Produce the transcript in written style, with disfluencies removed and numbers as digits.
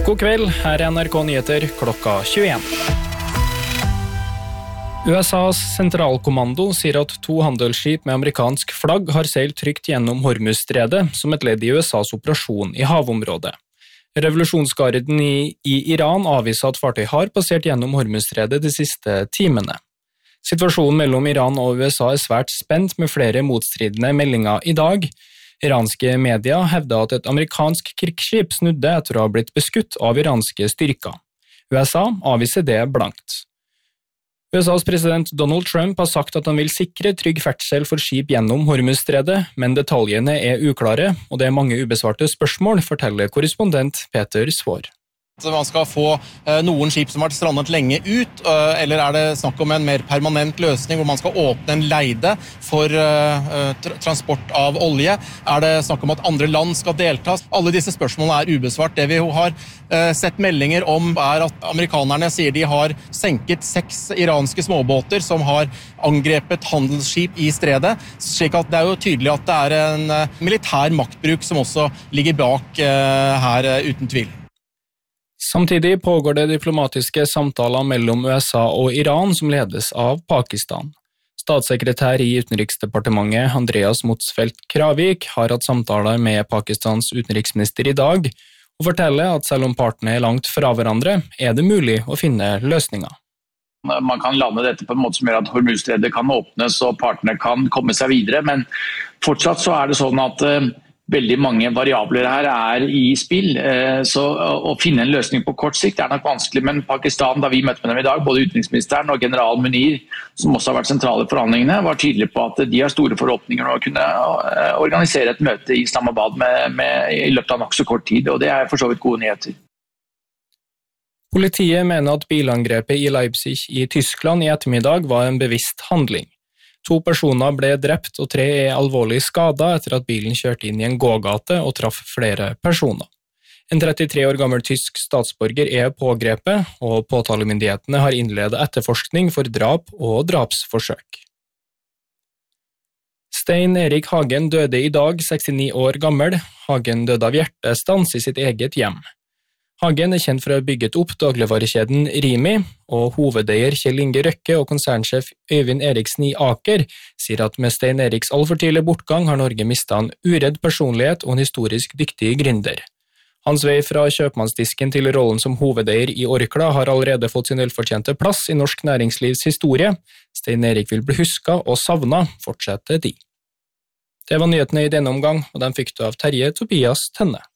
God kveld, her NRK Nyheter klokka 21. USAs sentralkommando sier at 2 handelsskip med amerikansk flagg har seilt trygt gjennom Hormuzstredet som et ledd i USAs operasjon i havområdet. Revolusjonsgarden i Iran avviser at fartøy har passert gjennom Hormuzstredet de siste timene. Situasjonen mellom Iran og USA er svært spent med flere motstridende meldinger i dag. Iranske medier hevder at et amerikansk krigsskip snudde etter å ha blitt beskutt av iranske styrker. USA avviser det blankt. USAs president Donald Trump har sagt at han vil sikre trygg ferdsel for skip gjennom Hormuzstredet, men detaljene er uklare, og det er mange ubesvarte spørsmål, forteller korrespondent Peter Svår. Man skal få noen skip som har vært strandet lenge ut, eller er det snakk om en mer permanent løsning hvor man skal åpne en leide for transport av olje? Er det snakk om at andre land skal delta? Alle disse spørsmålene er ubesvart. Det vi har sett meldinger om er at amerikanerne sier de har senket 6 iranske småbåter som har angrepet handelsskip i stredet, slik at det er jo tydelig at det er en militær maktbruk som også ligger bak her uten tvil. Samtidig pågår det diplomatiske samtaler mellom USA og Iran som ledes av Pakistan. Statssekretær i Utenriksdepartementet Andreas Motzfeldt Kravik har hatt samtaler med Pakistans utenriksminister i dag, og forteller at selv om partene er langt fra hverandre, er det mulig å finne løsninger. Man kan lande dette på en måte som gjør at Hormuzstredet kan åpnes og partene kan komme seg videre, men fortsatt så er det sånn at veldig mange variabler her er i spill, så å finne en løsning på kort sikt er nok vanskelig, men Pakistan, da vi møtte med dem i dag, både utenriksministeren og general Munir, som også har vært sentrale i forhandlingene, var tydelige på at de har store forhåpninger om å kunne organisere et møte i Islamabad i løpet av nok så kort tid, og det er for så vidt gode nyheter. Politiet mener at bilangrepet i Leipzig i Tyskland i ettermiddag var en bevisst handling. 2 personer ble drept og 3 er alvorlig skadet etter at bilen kjørte inn i en gågate og traff flere personer. En 33 år gammel tysk statsborger er pågrepet, og påtalemyndighetene har innledet etterforskning for drap og drapsforsøk. Stein Erik Hagen døde i dag, 69 år gammel. Hagen døde av hjertestans i sitt eget hjem. Hagen er kjent for å ha bygget opp dagligvarekjeden Rimi, og hovedeier Kjell Inge Røkke og konsernsjef Øyvind Eriksen i Aker sier at med Stein Eriks altfor tidlige bortgang har Norge mistet en uredd personlighet og en historisk dyktig gründer. Hans vei fra kjøpmannsdisken til rollen som hovedeier i Orkla har allerede fått sin velfortjente plass i norsk næringslivs historie. Stein Erik vil bli husket og savnet, fortsetter de. Det var nyhetene i denne omgang, og den fikk du av Terje Tobias Tenne.